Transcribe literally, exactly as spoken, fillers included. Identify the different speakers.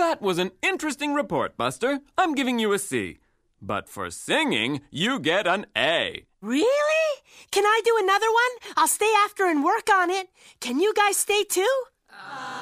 Speaker 1: That was an interesting report, Buster. I'm giving you a C. But for singing, you get an A.
Speaker 2: Really? Can I do another one? I'll stay after and work on it. Can you guys stay too? Uh...